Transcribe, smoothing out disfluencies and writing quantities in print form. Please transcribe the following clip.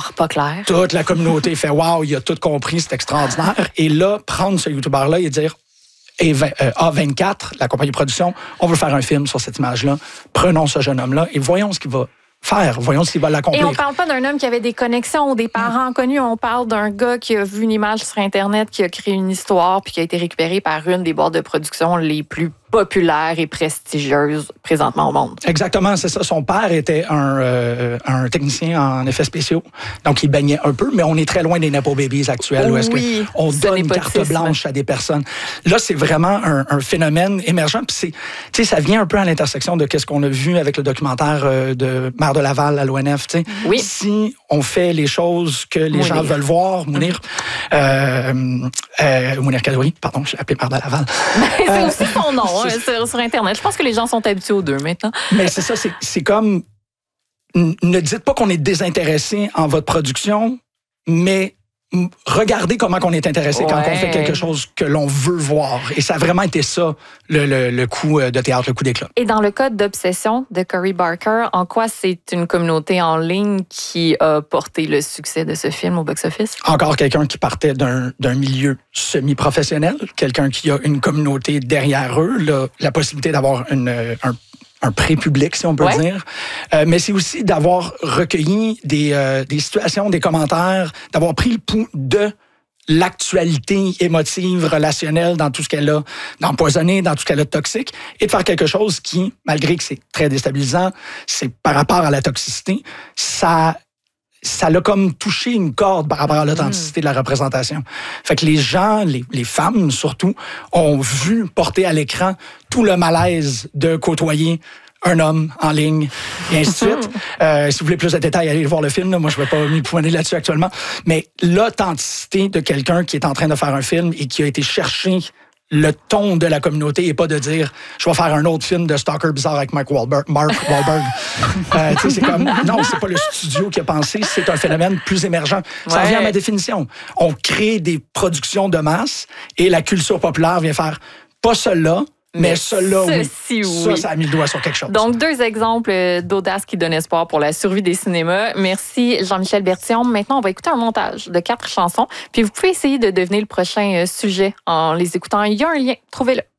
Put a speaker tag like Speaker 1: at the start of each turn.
Speaker 1: encore pas clair.
Speaker 2: Toute la communauté fait « Wow, il a tout compris, c'est extraordinaire ». Et là, prendre ce YouTuber-là et dire A24, la compagnie de production, on veut faire un film sur cette image-là. Prenons ce jeune homme-là et voyons ce qu'il va faire. Voyons s'il va l'accomplir.
Speaker 1: Et on parle pas d'un homme qui avait des connexions ou des parents connus. On parle d'un gars qui a vu une image sur Internet, qui a créé une histoire puis qui a été récupéré par une des boîtes de production les plus populaires et prestigieuses présentement au monde.
Speaker 2: Exactement, c'est ça. Son père était un technicien en effets spéciaux. Donc, il baignait un peu, mais on est très loin des Nepo Babies actuels où est-ce qu'on donne carte blanche à des personnes. Là, c'est vraiment un phénomène émergent. Puis ça vient un peu à l'intersection de ce qu'on a vu avec le documentaire de Maire de Laval à l'ONF.
Speaker 1: Oui.
Speaker 2: Si on fait les choses que les gens veulent voir, Mounir Kadouri, pardon, je l'ai appelé Maire de Laval.
Speaker 1: C'est aussi son nom. Sur Internet. Je pense que les gens sont habitués aux deux maintenant.
Speaker 2: Mais c'est ça, c'est comme... Ne dites pas qu'on est désintéressé en votre production, mais regardez comment on est intéressé quand on fait quelque chose que l'on veut voir. Et ça a vraiment été ça, le coup de théâtre, le coup d'éclat.
Speaker 1: Et dans le cas d'Obsession de Cory Barker, en quoi c'est une communauté en ligne qui a porté le succès de ce film au box-office?
Speaker 2: Encore quelqu'un qui partait d'un milieu semi-professionnel, quelqu'un qui a une communauté derrière eux, la possibilité d'avoir un pré-public, si on peut dire. Mais c'est aussi d'avoir recueilli des situations, des commentaires, d'avoir pris le pouls de l'actualité émotive, relationnelle dans tout ce qu'elle a d'empoisonné, dans tout ce qu'elle a de toxique, et de faire quelque chose qui, malgré que c'est très déstabilisant, c'est par rapport à la toxicité, ça l'a comme touché une corde par rapport à l'authenticité de la représentation. Fait que les gens, les femmes surtout, ont vu porter à l'écran tout le malaise de côtoyer un homme en ligne, et ainsi de suite. Si vous voulez plus de détails, allez voir le film. Là. Moi, je ne vais pas m'y pointer là-dessus actuellement. Mais l'authenticité de quelqu'un qui est en train de faire un film et qui a été chercher le ton de la communauté et pas de dire je vais faire un autre film de stalker bizarre avec Mark Wahlberg. C'est comme non, c'est pas le studio qui a pensé, c'est un phénomène plus émergent. Ça revient à ma définition. On crée des productions de masse et la culture populaire vient faire pas celle-là, mais cela, oui. Ça a mis le doigt sur quelque chose.
Speaker 1: Donc, 2 exemples d'audace qui donnent espoir pour la survie des cinémas. Merci, Jean-Michel Bertillon. Maintenant, on va écouter un montage de 4 chansons. Puis, vous pouvez essayer de deviner le prochain sujet en les écoutant. Il y a un lien. Trouvez-le.